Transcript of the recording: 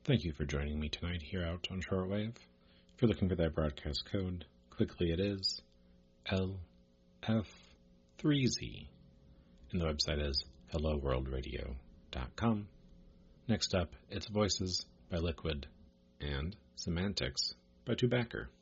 Thank you for joining me tonight here out on Shortwave. If you're looking for that broadcast code, quickly it is LF3Z, and the website is helloworldradio.com. Next up, it's Voices by Liquid and Semantics by Tubacker.